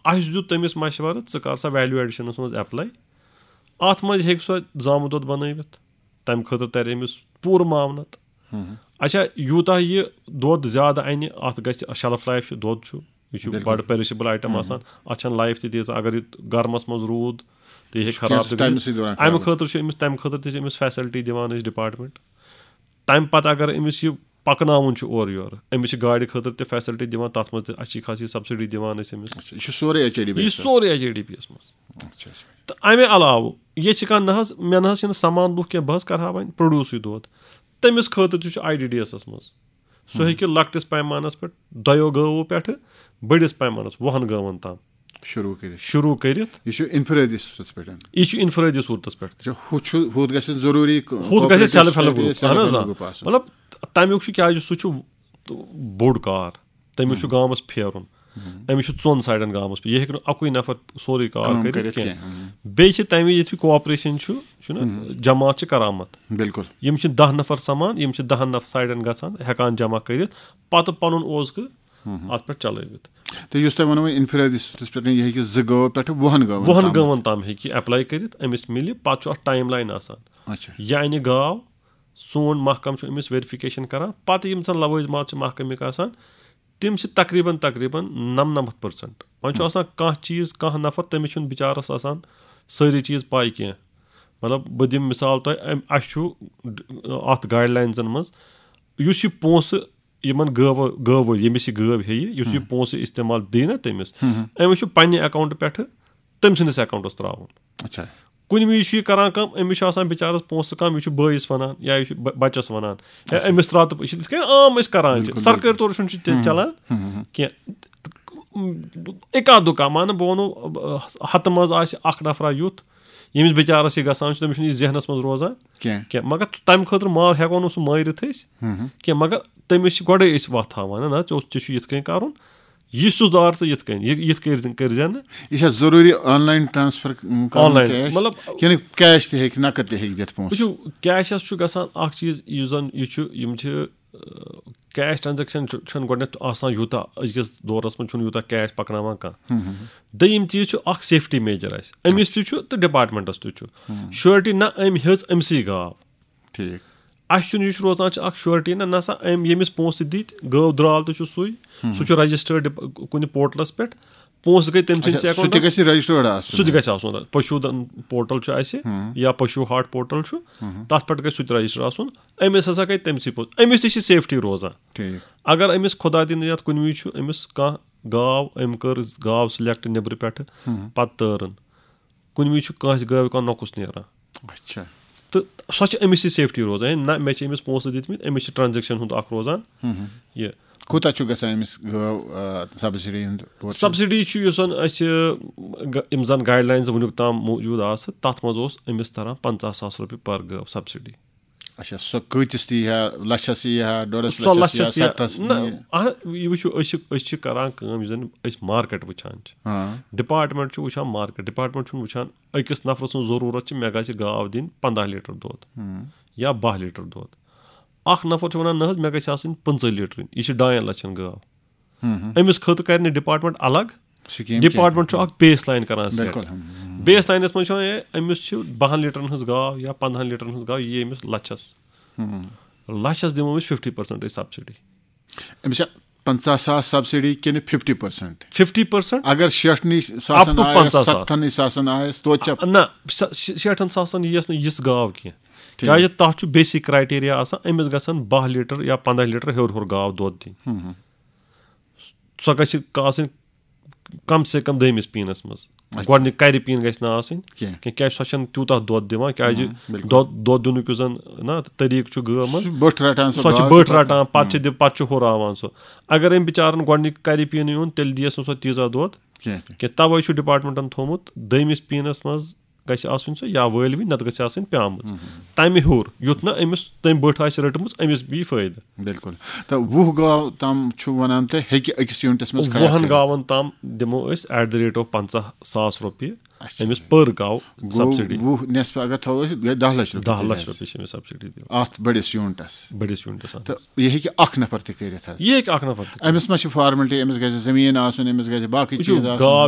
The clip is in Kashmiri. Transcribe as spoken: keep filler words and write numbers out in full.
اَسہِ دیُت تٔمِس مشوَرٕ ژٕ کر سا ویلیوٗ ایڈِشنَس منٛز ایپلاے اَتھ منٛز ہیٚکہِ سۄ زامُت دۄد بَنٲوِتھ تَمہِ خٲطرٕ تَرِ أمِس پوٗرٕ معاونت اچھا یوٗتاہ یہِ دۄد زیادٕ اَنہِ اَتھ گژھِ شیلف لایف چھُ دۄد چھُ یہِ چھُ بَڑٕ پیرِشیبٕل آیٹم آسان اَتھ چھَنہٕ لایف تہِ تیٖژاہ اگر یہِ گرمَس منٛز روٗد تہٕ یہِ ہیٚکہِ خراب تہِ گٔژھِتھ اَمہِ خٲطرٕ چھُ أمِس تَمہِ خٲطرٕ تہِ چھِ أمِس فیسَلٹی دِوان أسۍ ڈِپاٹمنٹ تَمہِ پَتہٕ اگر أمِس یہِ پَکناوُن چھُ اورٕ یورٕ أمِس چھِ گاڑِ خٲطرٕ تہِ فیسَلٹی دِوان تَتھ منٛز تہِ اَچھی خاصی سَبسِڈی دِوان أسۍ أمِس یہِ چھُ سورُے ایچ یہِ چھُ سورُے ایچ اے ڈی پی یَس منٛز تہٕ اَمہِ علاوٕ ییٚتہِ چھِ کانٛہہ نہ حظ مےٚ نہ حظ چھِنہٕ سَمان لُکھ کینٛہہ بہٕ حظ کَرٕ ہا وۄنۍ پرٛوڈوٗسٕے دۄد تٔمِس خٲطرٕ تہِ چھُ آی ڈی ڈی ایسَس منٛز سُہ ہیٚکہِ لۄکٹِس پیمانَس پٮ۪ٹھ دۄیو گٲوو پٮ۪ٹھٕ بٔڑِس پیمانَس وُہَن گٲوَن تام شروٗع کٔرِتھ شروٗع کٔرِتھ یہِ چھُ اِنفرٲدی صوٗرتَس پٮ۪ٹھ یہِ چھُ اِنفرٲدی صوٗرتَس پٮ۪ٹھ ہُتھ گژھِ ضروٗری ہُتھ گژھِ سیلف ہیلٕپ گرُپ اہن حظ آ مطلب تَمیُک چھُ کیازِ سُہ چھُ بوٚڑ کار تٔمِس چھُ گامَس پھیرُن أمِس چھُ ژۄن سایڈَن گامَس پٮ۪ٹھ یہِ ہیٚکہِ نہٕ اَکُے نفر سورُے کار کٔرِتھ کینٛہہ بیٚیہِ چھِ تَمہِ یُتھُے کوآپریشَن چھُ چھُنہ جماعت چھِ کرامت بِلکُل یِم چھِ دہ نفر سَمان یِم چھِ دہن نفر سایڈَن گژھان ہٮ۪کان جمع کٔرِتھ پَتہٕ پَنُن اوزکہٕ اَتھ پٮ۪ٹھ چلٲوِتھ تہٕ یُس تۄہہِ ووٚنوُ اِنفرٲدی صوٗرتَس پٮ۪ٹھ یہِ ہیٚکہِ زٕ گٲو پٮ۪ٹھٕ وُہَن گٲوَن وُہَن گٲوَن تام ہیٚکہِ یہِ ایپلاے کٔرِتھ أمِس مِلہِ پَتہٕ چھُ اَتھ ٹایم لاین آسان یہِ اَنہِ گاو سون محکم چھُ أمِس ویرِفِکیشَن کران پَتہٕ یِم زَن لوٲزمات چھِ محکمٕکۍ آسان تِم چھِ تقریٖباً تقریٖباً نَمنَمَتھ پٔرسَنٛٹ وۄنۍ چھُ آسان کانٛہہ چیٖز کانٛہہ نفر تٔمِس چھُنہٕ بِچارَس آسان سٲری چیٖز پاے کینٛہہ مطلب بہٕ دِمہٕ مِثال تۄہہِ اَسہِ چھُ اَتھ گایِڈ لاینزَن منٛز یُس یہِ پونٛسہٕ یِمن گٲو گٲو ییٚمِس یہِ گٲو ہیٚیہِ یُس یہِ پونٛسہٕ اِستعمال دی نہ تٔمِس أمِس چھُ پنٛنہِ اٮ۪کاوُنٛٹہٕ پٮ۪ٹھٕ تٔمۍ سٕنٛدِس اٮ۪کاوُنٛٹَس ترٛاوُن کُنہِ وِزِ چھُ یہِ کران کٲم أمِس چھُ آسان بِچارَس پونٛسہٕ کَم یہِ چھُ بٲیِس وَنان یا یہِ چھُ بَچَس وَنان یا أمِس ترٛاو تہٕ یہِ چھِ یِتھ کٔنۍ عام أسۍ کران چھِ سرکٲرۍ طور چھُنہٕ چھُ چلان کینٛہہ اِکا دُکا مانہٕ بہٕ وَنو ہَتہٕ منٛز آسہِ اکھ نفرا یُتھ ییٚمِس بِچارَس یہِ گژھان چھُ تٔمِس چھُنہٕ یہِ ذہنَس منٛز روزان کینٛہہ مگر تَمہِ خٲطرٕ ما ہٮ۪کو نہٕ سُہ مٲرِتھ أسۍ کینٛہہ مگر تٔمِس چھِ گۄڈَے أسۍ وَتھ ہاوان نہ ژےٚ ژےٚ چھُ یِتھ کٔنۍ کَرُن یہِ سُہ دار ژٕ یِتھ کٔنۍ یہِ یِتھ کٔرۍ کٔرۍزِ نہٕ یہِ چھا ضروٗری آنلاین ٹرانسفر آنلاین مطلب کیش تہِ ہیٚکہِ نقد تہِ ہیٚکہِ دِتھ پونٛسہٕ وٕچھِو کیشَس چھُ گژھان اکھ چیٖز یُس زَن یہِ چھُ یِم چھِ کیش ٹرانزیکشن چھُنہٕ گۄڈٕنیتھ آسان یوٗتاہ أزکِس دورَس منٛز چھُنہٕ یوٗتاہ کیش پَکناوان کانٛہہ دوٚیِم چیٖز چھُ اکھ سیفٹی میجر اَسہِ أمِس تہِ چھُ تہٕ ڈِپاٹمنٹَس تہِ چھُ شورٹی نہ أمۍ ہیٚژ أمسٕے گاو ٹھیٖک اَسہِ چھُنہٕ یہِ چھُ روزان چھِ اکھ شورٹی نہ نہ سا أمۍ ییٚمِس پونٛسہٕ دِتۍ گٲو درٛال تہِ چھُ سُے سُہ چھُ رجسٹٲڈ کُنہِ پورٹلَس پٮ۪ٹھ پونٛسہٕ گٔے تٔمۍ سٕنٛدِس اٮ۪کاوُنٛٹَس سُہ تہِ گژھِ آسُن پشوٗدَن پورٹل چھُ اَسہِ یا پشوٗ ہاٹ پورٹل چھُ تَتھ پٮ۪ٹھ گژھِ سُہ تہِ رجسٹر آسُن أمِس ہسا گٔے تٔمسٕے پوٚت أمِس تہِ چھِ سیفٹی روزان اگر أمِس خۄدا دِنہٕ یَتھ کُنہِ وِزِ چھُ أمِس کانٛہہ گاو أمۍ کٔر گاو سِلٮ۪کٹ نیٚبرٕ پٮ۪ٹھٕ پَتہٕ تٲرٕن کُنہِ وِزِ چھُ کٲنٛسہِ گاوِ کانٛہہ نۄقُس نیران تہٕ سۄ چھِ أمِس تہِ سیفٹی روزان ہے نہ مےٚ چھِ أمِس پونٛسہٕ دِتمٕتۍ أمِس چھِ ٹرانزیکشن ہُنٛد اکھ روزان یہِ کوٗتاہ چھُ گژھان أمِس گٲو سبسڈی ہُنٛد سبسڈی چھُ یُس زَن اَسہِ یِم زَن گایِڈ لاینٕز وٕنیُک تام موٗجوٗد آسہٕ تَتھ منٛز اوس أمِس تران پنٛژاہ ساس رۄپیہِ پٔر گٲو سبسڈی اچھا سۄ کۭتِس تہِ یی ہا لَچھَس یی ہا ڈۄڈَس سۄ لَچھَس نہ یہِ وٕچھِو أسۍ چھِ أسۍ چھِ کران کٲم یُس زَن أسۍ مارکیٹ وٕچھان چھِ ڈِپاٹمنٹ چھُ وٕچھان مارکیٹ ڈِپاٹمنٹ چھُنہٕ وٕچھان أکِس نفرٕ سٕنٛز ضروٗرت چھِ مےٚ گژھِ گاو دِنۍ پنٛداہ لیٖٹر دۄد یا باہ لیٖٹر دۄد اکھ نفر چھُ وَنان نہ حظ مےٚ گژھِ آسٕنۍ پٕنٛژٕ لیٖٹر یہِ چھِ ڈاین لَچھَن گاو أمِس خٲطرٕ کَرِ نہٕ ڈِپاٹمنٹ الگ ڈِپاٹمنٹ چھُ اکھ بیس لاین کران سیٹ بیس لاینَس منٛز چھُ وَنان ہے أمِس چھِ بَہَن لیٖٹرَن ہٕنٛز گاو یا پنٛدہَن لیٖٹرَن ہٕنٛز گاو یہِ یی أمِس لَچھَس لَچھَس دِمو أسۍ فِفٹی پٔرسَنٛٹ أسۍ سبسڈی أمِس چھا پنٛژاہ ساس سبسڈی کِنہٕ فِفٹی پٔرسَنٛٹ فِفٹی پٔرسَنٛٹ اگر شیٹھنٕے ساسَن آیَس سَتھنٕے ساسَن آیَس توتہِ چھا نہ شیٹھَن ساسَن یِیَس نہٕ یِژھ گاو کینٛہہ کیٛازِ تَتھ چھُ بیسِک کرٛایٹیریا آسان أمِس گژھن باہ لیٖٹر یا پنٛداہ لیٖٹر ہیوٚر ہیوٚر گاو دۄد دِنۍ سۄ گژھِ آسٕنۍ کم سے کم دٔیمِس پیٖنَس منٛز گۄڈٕنیُک کَرِ پیٖن گژھِ نہٕ آسٕنۍ کینٛہہ کیٛازِ سۄ چھَنہٕ تیوٗتاہ دۄد دِوان کیٛازِ دۄد دۄد دِنُک یُس زَن نہ طریٖقہٕ چھُ گٲو منٛز سۄ چھِ بٔٹھ رَٹان پَتہٕ چھِ پَتہٕ چھُ ہُراوان سُہ اگر أمۍ بِچارَن گۄڈٕنیُک کَرِ پیٖنٕے اوٚن تیٚلہِ دِیَس نہٕ سۄ تیٖژاہ دۄد کینٛہہ تَوَے چھُ ڈِپاٹمنٹَن تھوٚمُت دٔیمِس پیٖنَس منٛز گژھِ آسُن سُہ یا وٲلوٕنۍ نَتہٕ گژھِ آسٕنۍ پیٛامٕژ تَمہِ ہیوٚر یُتھ نہٕ أمِس تٔمۍ بٔٹھ آسہِ رٔٹمٕژ أمِس یی فٲیدٕ بِلکُل تہٕ وُہ گاو تام چھُ وَنان تُہۍ ہیٚکہِ أکِس یوٗنٹَس منٛز وُہَن گاوَن تام دِمو أسۍ ایٹ د ریٹ آف پنٛژاہ ساس رۄپیہِ أمِس پٔر گاو سبسڈی وُہ نٮ۪صفہٕ اگر تھاوو أسۍ گٔے دہ لَچھ دہ لَچھ رۄپیہِ چھِ أمِس سبسڈی دِوان اَتھ بٔڑِس یوٗنٹَس بٔڑِس یوٗنٹَس تہٕ یہِ ہیٚکہِ اکھ نفر تہِ کٔرِتھ حظ یہِ ہیٚکہِ اکھ نفر تہِ أمِس ما چھِ فارملٹی أمِس گژھِ زٔمیٖن آسُن أمِس گژھِ باقٕے چیٖز آسُن